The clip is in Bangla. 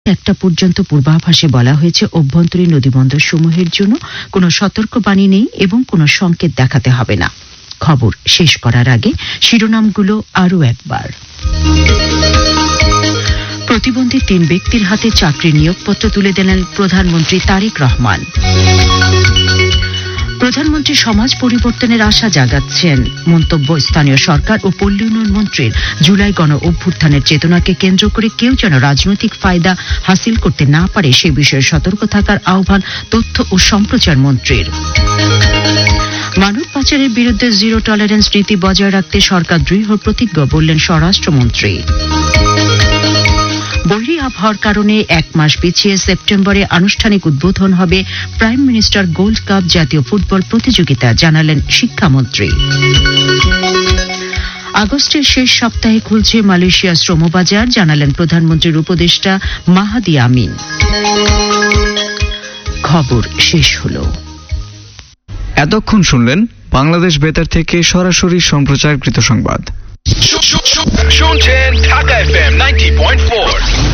1টা পর্যন্ত পূর্বাভাসে বলা হয়েছে অভ্যন্তরীণ নদীবন্দর সমূহের জন্য কোনো সতর্কবাণী নেই এবং কোনো সংকেত দেখাতে হবে না। খবর শেষ করার আগে শিরোনামগুলো আরও একবার। প্রতিবন্ধী 3 ব্যক্তির হাতে চাকরির নিয়োগপত্র তুলে দিলেন প্রধানমন্ত্রী তারেক রহমান। প্রধানমন্ত্রী সমাজ পরিবর্তনের আশা জাগাচ্ছেন। মন্তব্য স্থানীয় সরকার ও পল্লী উন্নয়ন মন্ত্রীর। জুলাই গণ অভ্যুত্থানের চেতনাকে কেন্দ্র করে কেউ যেন রাজনৈতিক ফায়দা হাসিল করতে না পারে সে বিষয়ে সতর্ক থাকার আহ্বান তথ্য ও সম্প্রচার মন্ত্রীর। মানব পাচারের বিরুদ্ধে জিরো টলারেন্স নীতি বজায় রাখতে সরকার দৃঢ় প্রতিজ্ঞ বললেন স্বরাষ্ট্রমন্ত্রী। বৈরী আবহাওয়ার কারণে 1 মাস পিছিয়ে সেপ্টেম্বরে আনুষ্ঠানিক উদ্বোধন হবে প্রাইম মিনিস্টার গোল্ড কাপ জাতীয় ফুটবল প্রতিযোগিতা, জানালেন শিক্ষামন্ত্রী। আগস্টের শেষ সপ্তাহে খুলছে মালয়েশিয়া শ্রমবাজার, জানালেন প্রধানমন্ত্রীর উপদেষ্টা মাহাদি আমিন। খবর শেষ হলো। এতক্ষণ শুনলেন বাংলাদেশ বেতার থেকে সরাসরি সম্প্রচারকৃত সংবাদ। শুনছেন ঢাকা FM 90.4।